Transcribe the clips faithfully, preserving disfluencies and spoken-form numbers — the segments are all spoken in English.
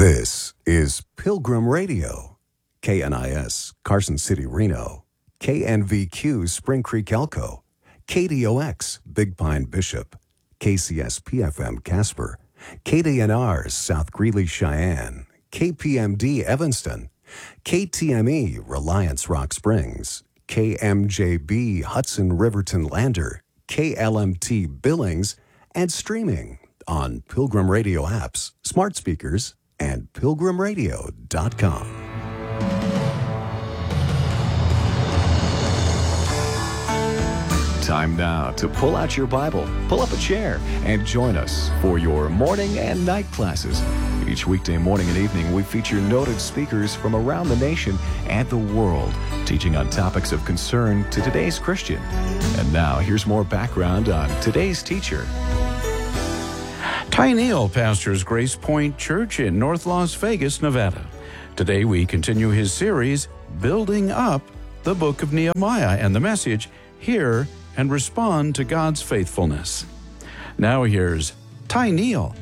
This is Pilgrim Radio, K N I S, Carson City, Reno, K N V Q, Spring Creek, Elko, K D O X, Big Pine, Bishop, K C S P F M, Casper, K D N R, South Greeley, Cheyenne, K P M D, Evanston, K T M E, Reliance, Rock Springs, K M J B, Hudson, Riverton, Lander, K L M T, Billings, and streaming on Pilgrim Radio apps, smart speakers, and pilgrim radio dot com. Time now to pull out your Bible, pull up a chair, and join us for your morning and night classes. Each weekday morning and evening, we feature noted speakers from around the nation and the world, teaching on topics of concern to today's Christian. And now, here's more background on today's teacher. Ty Neal pastors Grace Point Church in North Las Vegas, Nevada. Today we continue his series, Building Up the Book of Nehemiah, and the message, Hear and Respond to God's Faithfulness. Now here's Ty Neal.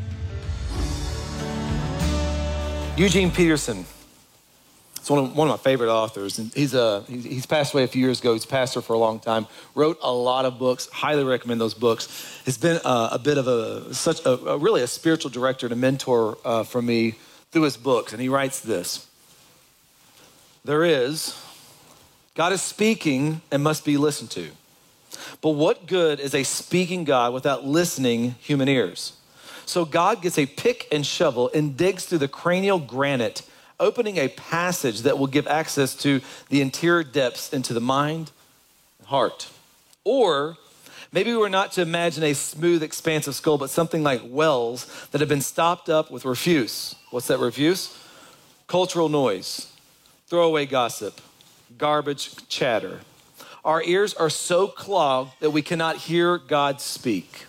Eugene Peterson. It's one of, one of my favorite authors. And he's, a, he's passed away a few years ago. He's a pastor for a long time. Wrote a lot of books. Highly recommend those books. He's been a, a bit of a, such a, a really a spiritual director and a mentor uh, for me through his books. And he writes this. There is, God is speaking and must be listened to. But what good is a speaking God without listening human ears? So God gets a pick and shovel and digs through the cranial granite, opening a passage that will give access to the interior depths into the mind and heart. Or maybe we're not to imagine a smooth, expansive skull, but something like wells that have been stopped up with refuse. What's that refuse? Cultural noise, throwaway gossip, garbage chatter. Our ears are so clogged that we cannot hear God speak.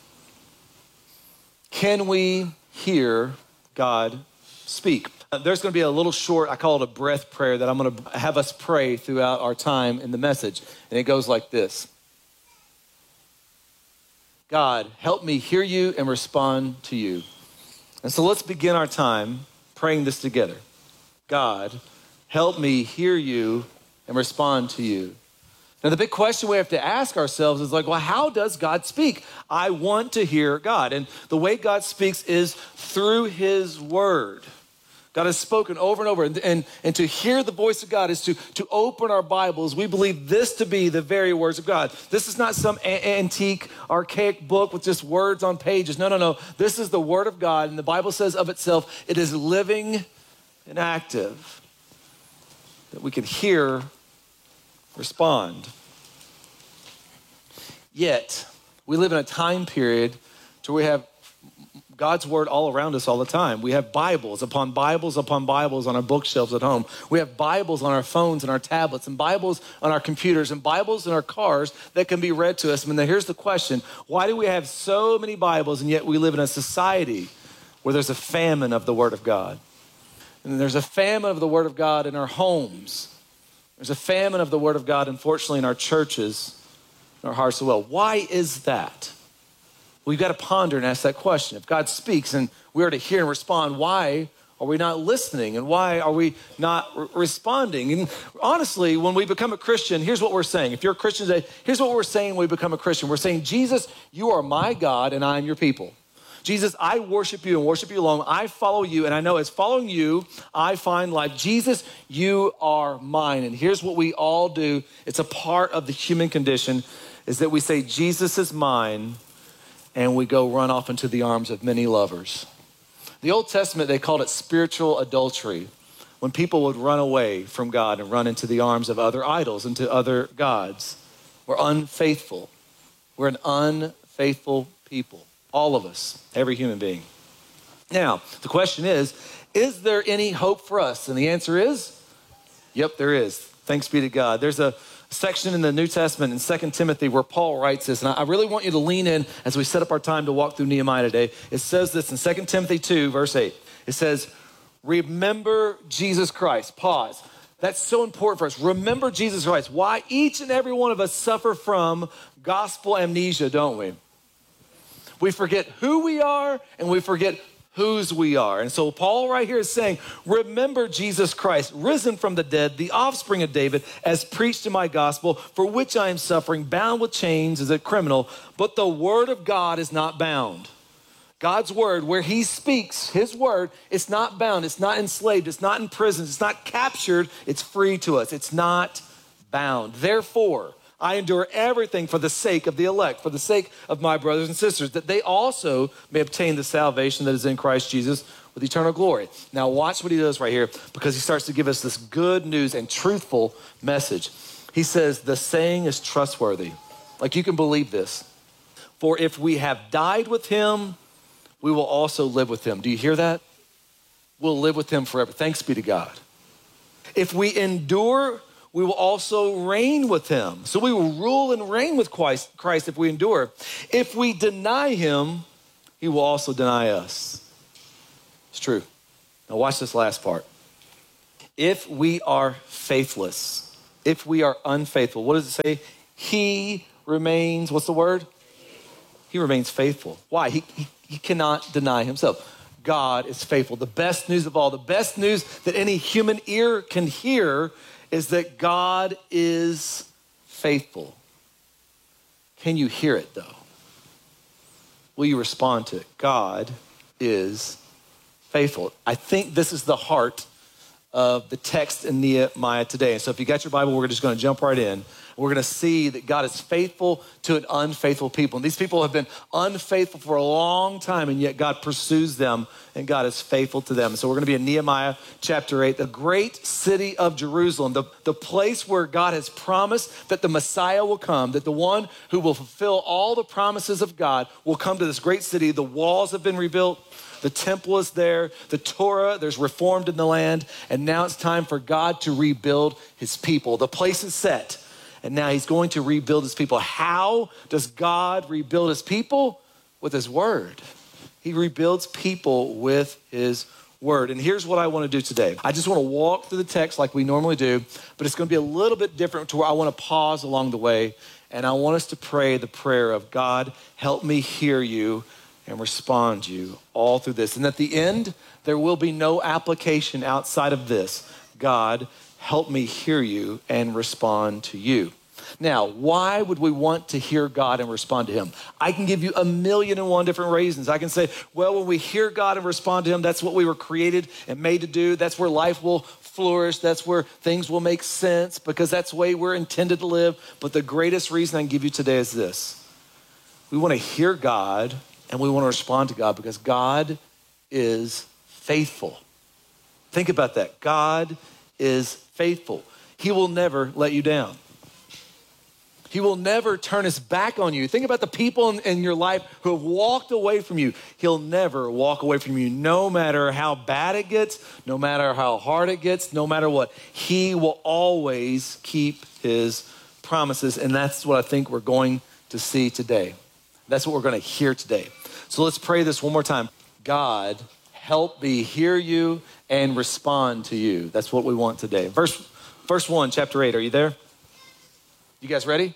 Can we hear God speak? There's going to be a little short, I call it a breath prayer, that I'm going to have us pray throughout our time in the message. And it goes like this. God, help me hear you and respond to you. And so let's begin our time praying this together. God, help me hear you and respond to you. Now, the big question we have to ask ourselves is like, well, how does God speak? I want to hear God. And the way God speaks is through his word. God has spoken over and over. And, and, and to hear the voice of God is to, to open our Bibles. We believe this to be the very words of God. This is not some a- antique, archaic book with just words on pages. No, no, no. This is the word of God. And the Bible says of itself, it is living and active. That we can hear, respond. Yet, we live in a time period where we have God's word all around us all the time. We have Bibles upon Bibles upon Bibles on our bookshelves at home. We have Bibles on our phones and our tablets, and Bibles on our computers, and Bibles in our cars that can be read to us. I mean, here's the question. Why do we have so many Bibles, and yet we live in a society where there's a famine of the word of God? And there's a famine of the word of God in our homes. There's a famine of the word of God, unfortunately, in our churches, in our hearts as well. Why is that? We've got to ponder and ask that question. If God speaks and we are to hear and respond, why are we not listening? And why are we not re- responding? And honestly, when we become a Christian, here's what we're saying. If you're a Christian today, here's what we're saying when we become a Christian. We're saying, Jesus, you are my God and I am your people. Jesus, I worship you and worship you alone. I follow you, and I know as following you, I find life. Jesus, you are mine. And here's what we all do. It's a part of the human condition, is that we say, Jesus is mine, and we go run off into the arms of many lovers. The Old Testament, they called it spiritual adultery, when people would run away from God and run into the arms of other idols, into other gods. We're unfaithful. We're an unfaithful people. All of us, every human being. Now, the question is, is there any hope for us? And the answer is, yep, there is. Thanks be to God. There's a section in the New Testament in Second Timothy where Paul writes this, and I really want you to lean in as we set up our time to walk through Nehemiah today. It says this in Second Timothy two, verse eight. It says, remember Jesus Christ. Pause. That's so important for us. Remember Jesus Christ. Why? Each and every one of us suffer from gospel amnesia, don't we? We forget who we are and we forget whose we are. And so Paul right here is saying, remember Jesus Christ, risen from the dead, the offspring of David, as preached in my gospel, for which I am suffering, bound with chains as a criminal, but the word of God is not bound. God's word, where he speaks, his word, it's not bound, it's not enslaved, it's not in prison, it's not captured, it's free to us. It's not bound. Therefore, I endure everything for the sake of the elect, for the sake of my brothers and sisters, that they also may obtain the salvation that is in Christ Jesus with eternal glory. Now watch what he does right here, because he starts to give us this good news and truthful message. He says, the saying is trustworthy. Like, you can believe this. For if we have died with him, we will also live with him. Do you hear that? We'll live with him forever. Thanks be to God. If we endure, we will also reign with him. So we will rule and reign with Christ, Christ if we endure. If we deny him, he will also deny us. It's true. Now watch this last part. If we are faithless, if we are unfaithful, what does it say? He remains, what's the word? He remains faithful. Why? He, he, he cannot deny himself. God is faithful. The best news of all, the best news that any human ear can hear is that God is faithful. Can you hear it though? Will you respond to it? God is faithful. I think this is the heart of the text in Nehemiah today. And so if you got your Bible, we're just going to jump right in. We're going to see that God is faithful to an unfaithful people. And these people have been unfaithful for a long time, and yet God pursues them, and God is faithful to them. So we're going to be in Nehemiah chapter eight, the great city of Jerusalem, the, the place where God has promised that the Messiah will come, that the one who will fulfill all the promises of God will come to this great city. The walls have been rebuilt. The temple is there. The Torah, there's reformed in the land. And now it's time for God to rebuild his people. The place is set. And now he's going to rebuild his people. How does God rebuild his people? With his word. He rebuilds people with his word. And here's what I want to do today. I just want to walk through the text like we normally do, but it's going to be a little bit different to where I want to pause along the way. And I want us to pray the prayer of, God, help me hear you and respond to you all through this. And at the end, there will be no application outside of this. God, help me hear you and respond to you. Now, why would we want to hear God and respond to him? I can give you a million and one different reasons. I can say, well, when we hear God and respond to him, that's what we were created and made to do. That's where life will flourish. That's where things will make sense, because that's the way we're intended to live. But the greatest reason I can give you today is this. We want to hear God and we want to respond to God because God is faithful. Think about that. God is faithful. He will never let you down. He will never turn his back on you. Think about the people in, in your life who have walked away from you. He'll never walk away from you, no matter how bad it gets, no matter how hard it gets, no matter what. He will always keep his promises, and that's what I think we're going to see today. That's what we're going to hear today. So let's pray this one more time. God, help me hear you and respond to you. That's what we want today. Verse, verse one, chapter eight. Are you there? You guys ready?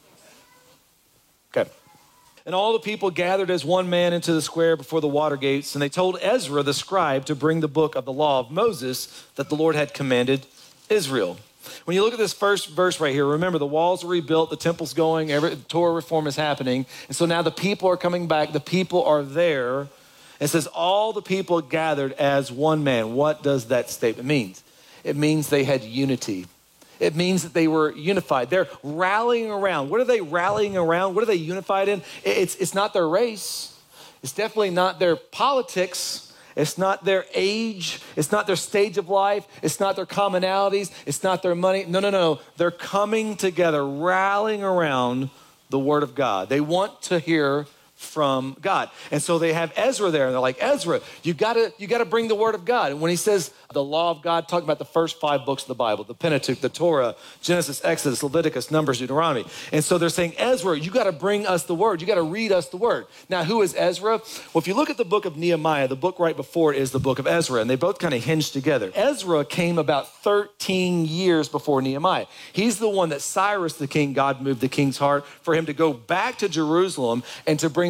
Okay. And all the people gathered as one man into the square before the water gates, and they told Ezra the scribe to bring the book of the law of Moses that the Lord had commanded Israel. When you look at this first verse right here, remember the walls are rebuilt, the temple's going, every Torah reform is happening. And so now the people are coming back, the people are there. It says all the people gathered as one man. What does that statement mean? It means they had unity. It means that they were unified. They're rallying around. What are they rallying around? What are they unified in? It's, it's not their race. It's definitely not their politics. It's not their age. It's not their stage of life. It's not their commonalities. It's not their money. No, no, no. They're coming together, rallying around the word of God. They want to hear from God. And so they have Ezra there, and they're like, Ezra, you gotta, you gotta bring the word of God. And when he says the law of God, talking about the first five books of the Bible, the Pentateuch, the Torah, Genesis, Exodus, Leviticus, Numbers, Deuteronomy. And so they're saying, Ezra, you gotta bring us the word. You gotta read us the word. Now, who is Ezra? Well, if you look at the book of Nehemiah, the book right before it is the book of Ezra, and they both kind of hinge together. Ezra came about thirteen years before Nehemiah. He's the one that Cyrus the king, God moved the king's heart for him to go back to Jerusalem and to bring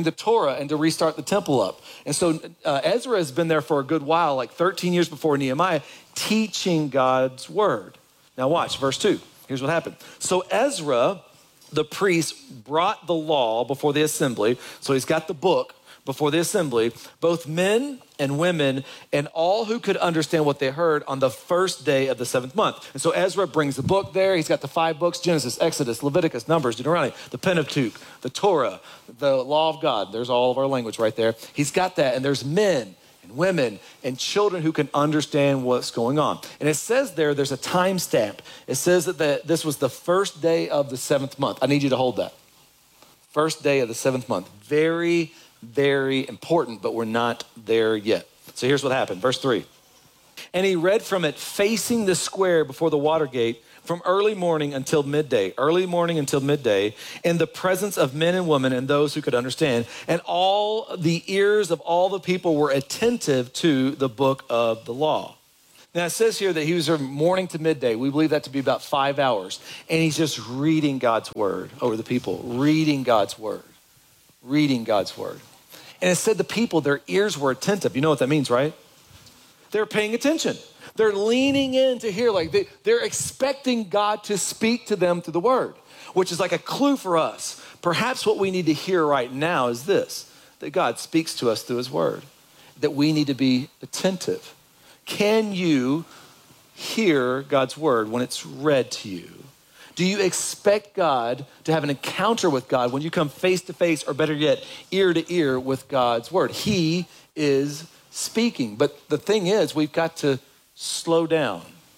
bring the Torah and to restart the temple up. And so uh, Ezra has been there for a good while, like thirteen years before Nehemiah, teaching God's word. Now watch, verse two. Here's what happened. So Ezra, the priest, brought the law before the assembly. So he's got the book before the assembly, both men and women and all who could understand what they heard on the first day of the seventh month. And so Ezra brings the book there. He's got the five books: Genesis, Exodus, Leviticus, Numbers, Deuteronomy, the Pentateuch, the Torah, the law of God. There's all of our language right there. He's got that. And there's men and women and children who can understand what's going on. And it says there, there's a time stamp. It says that the, this was the first day of the seventh month. I need you to hold that. First day of the seventh month. Very, very important, but we're not there yet. So here's what happened. Verse three. And he read from it facing the square before the water gate from early morning until midday, early morning until midday, in the presence of men and women and those who could understand. And all the ears of all the people were attentive to the book of the law. Now it says here that he was from morning to midday. We believe that to be about five hours. And he's just reading God's word over the people, reading God's word, reading God's word. And it said the people, their ears were attentive. You know what that means, right? They're paying attention. They're leaning in to hear, like they, they're expecting God to speak to them through the word, which is like a clue for us. Perhaps what we need to hear right now is this, that God speaks to us through his word, that we need to be attentive. Can you hear God's word when it's read to you? Do you expect God to have an encounter with God when you come face to face, or better yet, ear to ear with God's word? He is speaking. But the thing is, we've got to slow down.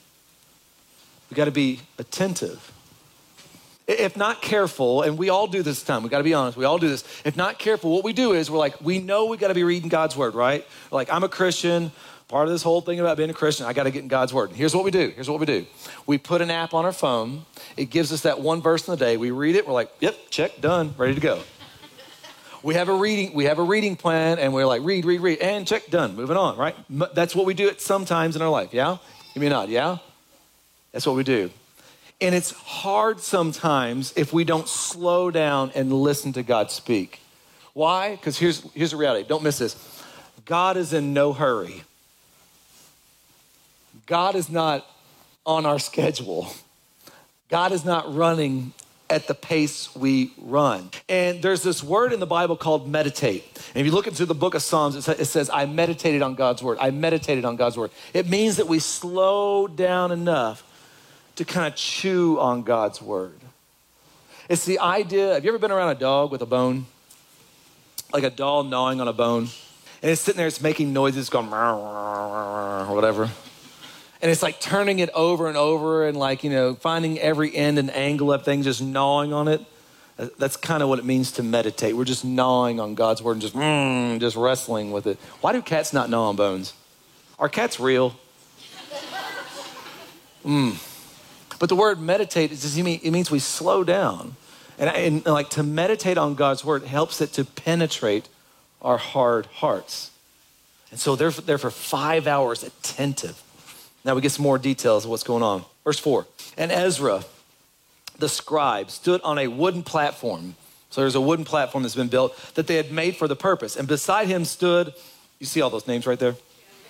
We've got to be attentive. If not careful, and we all do this time, we got to be honest, we all do this. If not careful, what we do is we're like, we know we got to be reading God's word, right? We're like, I'm a Christian. Part of this whole thing about being a Christian, I got to get in God's word. And here's what we do. Here's what we do. We put an app on our phone. It gives us that one verse in the day. We read it. We're like, yep, check, done, ready to go. We have a reading. We have a reading plan, and we're like, read, read, read, and check, done, moving on, right? That's what we do at sometimes in our life. Yeah, give me a nod. Yeah, that's what we do. And it's hard sometimes if we don't slow down and listen to God speak. Why? Because here's here's the reality. Don't miss this. God is in no hurry. God is not on our schedule. God is not running at the pace we run. And there's this word in the Bible called meditate. And if you look into the book of Psalms, it says, I meditated on God's word. I meditated on God's word. It means that we slow down enough to kind of chew on God's word. It's the idea, have you ever been around a dog with a bone? Like a dog gnawing on a bone? And it's sitting there, it's making noises, going or whatever. And it's like turning it over and over and like, you know, finding every end and angle of things, just gnawing on it. That's kind of what it means to meditate. We're just gnawing on God's word and just, mm, just wrestling with it. Why do cats not gnaw on bones? Are cats real? Mm. But the word meditate, is just, it means we slow down. And, and like to meditate on God's word helps it to penetrate our hard hearts. And so they're there for five hours attentive. Now we get some more details of what's going on. Verse four, and Ezra, the scribe, stood on a wooden platform. So there's a wooden platform that's been built that they had made for the purpose. And beside him stood, you see all those names right there?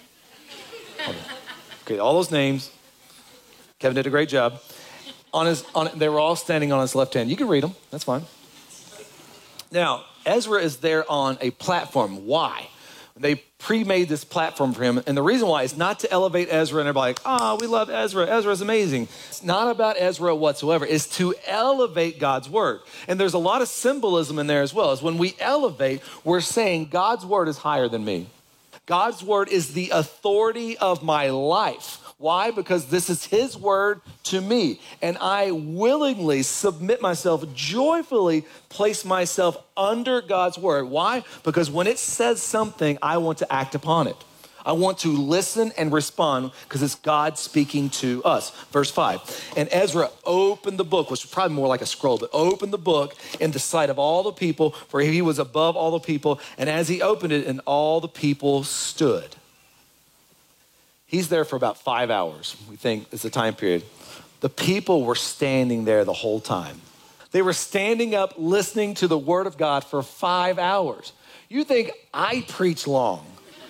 Okay, all those names. Kevin did a great job. On his, on, they were all standing on his left hand. You can read them, that's fine. Now, Ezra is there on a platform. Why? They pre-made this platform for him. And the reason why is not to elevate Ezra and everybody like, ah, oh, we love Ezra. Ezra's amazing. It's not about Ezra whatsoever. It's to elevate God's word. And there's a lot of symbolism in there as well. As when we elevate, we're saying God's word is higher than me. God's word is the authority of my life. Why? Because this is his word to me. And I willingly submit myself, joyfully place myself under God's word. Why? Because when it says something, I want to act upon it. I want to listen and respond because it's God speaking to us. Verse five, and Ezra opened the book, which was probably more like a scroll, but opened the book in the sight of all the people, for he was above all the people. And as he opened it, and all the people stood. He's there for about five hours. We think it's the time period. The people were standing there the whole time. They were standing up listening to the word of God for five hours. You think I preach long.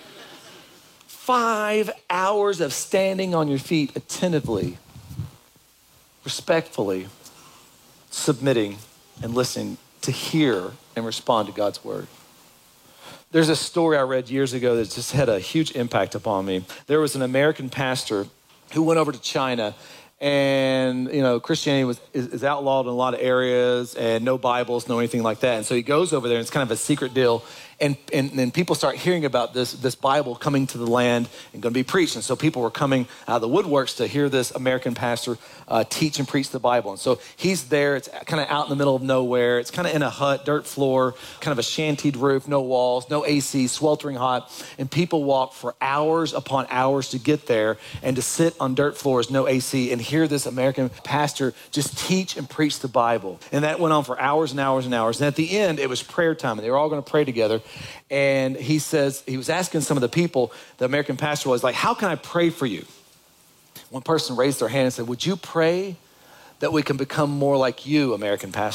Five hours of standing on your feet attentively, respectfully, submitting and listening to hear and respond to God's word. There's a story I read years ago that just had a huge impact upon me. There was an American pastor who went over to China, and you know, Christianity was is, is outlawed in a lot of areas, and no Bibles, no anything like that. And so he goes over there, and it's kind of a secret deal. And and then people start hearing about this this Bible coming to the land and going to be preached. And so people were coming out of the woodworks to hear this American pastor uh, teach and preach the Bible. And so he's there. It's kind of out in the middle of nowhere. It's kind of in a hut, dirt floor, kind of a shantied roof, no walls, no A C, sweltering hot. And people walk for hours upon hours to get there and to sit on dirt floors, no A C, and hear this American pastor just teach and preach the Bible. And that went on for hours and hours and hours. And at the end, it was prayer time, and they were all going to pray together. And he says, he was asking some of the people, the American pastor was like, how can I pray for you? One person raised their hand and said, would you pray that we can become more like you, American pastor?